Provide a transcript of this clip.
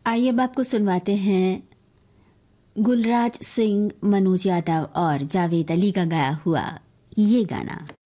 आइए अब आपको सुनवाते हैं गुलराज सिंह, मनोज यादव और जावेद अली का गाया हुआ ये गाना।